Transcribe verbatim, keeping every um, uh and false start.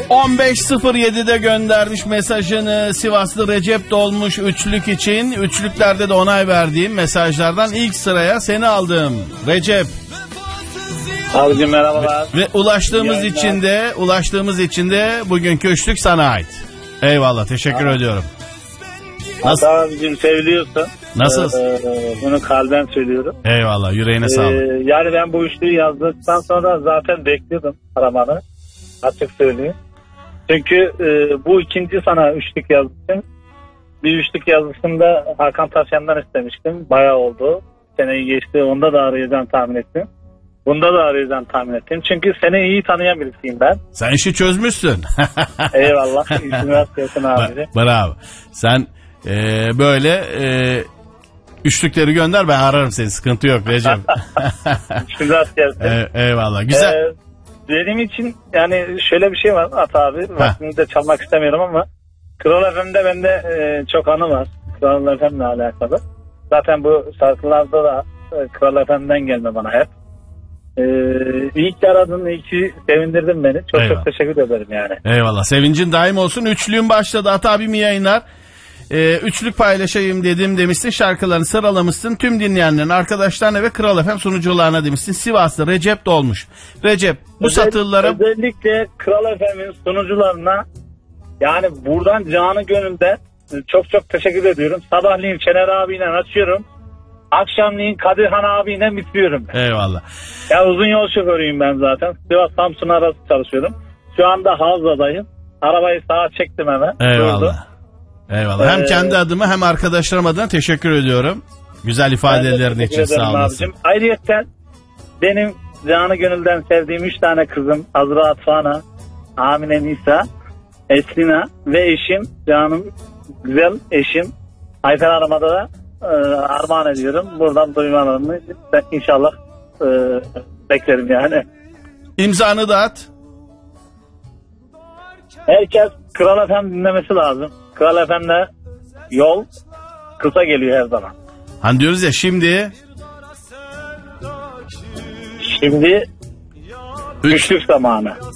on beş sıfır yedide göndermiş mesajını. Sivaslı Recep dolmuş üçlük için. Üçlüklerde de onay verdiğim mesajlardan ilk sıraya seni aldım Recep. Abicim merhabalar. Ve ulaştığımız için de ulaştığımız için de bugünkü üçlük sana ait. Eyvallah, teşekkür Aa. ediyorum. Nasıl? Abicim seviliyorsun. Nasıl? Ee, bunu kalben söylüyorum. Eyvallah, yüreğine sağlık. Ee, yani ben bu üçlüyü yazdıktan sonra zaten bekliyordum aramanı. Açık söyleyeyim. Çünkü e, bu ikinci sana üçlük yazdım. Bir üçlük yazısında Hakan Taşyan'dan istemiştim. Bayağı oldu. Seneyi geçti. Onda da arayacağım tahmin ettim. Bunda da arayacağım tahmin ettim. Çünkü seni iyi tanıyan birisiyim ben. Sen işi çözmüşsün. Eyvallah. Üniversitesin abi. Bravo. Sen e, böyle e, üçlükleri gönder, ben ararım seni. Sıkıntı yok Recep. e, eyvallah. Güzel. Ee, benim için yani şöyle bir şey var At abi. Vaktini de çalmak istemiyorum ama Kral F M'de bende e, çok anı var. Kral F M'le alakalı. Zaten bu şarkılarda da e, Kral F M'den gelme bana hep. Ee, iyi ki aradın, iyi ki sevindirdin beni. Çok Eyvallah. Çok teşekkür ederim yani. Eyvallah. Sevincin daim olsun. Üçlüğün başladı. At abim yayınlar. Ee, üçlük paylaşayım dedim demişsin. Şarkılarını sıralamışsın. Tüm dinleyenlerin, arkadaşlarına ve Kral F M sunucularına demişsin. Sivas'ta Recep dolmuş. Recep bu Özel, satırlara... Özellikle Kral F M'in sunucularına yani buradan canı gönülden çok çok teşekkür ediyorum. Sabahleyin Şener abiyle açıyorum. Akşamleyin Kadirhan abiyle bitiriyorum. Eyvallah. Ya uzun yol şoförüyüm ben zaten. Sivas Samsun arası çalışıyorum. Şu anda Havza'dayım. Arabayı sağa çektim hemen. Eyvallah. Durdu. Eyvallah. Ee, hem kendi adıma hem arkadaşlarım adına teşekkür ediyorum. Güzel ifadelerin için sağ olasın. Ayrıca benim canı gönülden sevdiğim üç tane kızım Azra Atfana, Amine Nisa, Eslina ve eşim, canım güzel eşim Ayfer Arama'da da e, armağan ediyorum. Buradan duymalarını inşallah e, beklerim yani. İmzanı da at. Herkes Kral F M dinlemesi lazım. Kral F M'de yol kısa geliyor her zaman. Hani diyoruz ya şimdi Şimdi Üç. Üçlük zamanı.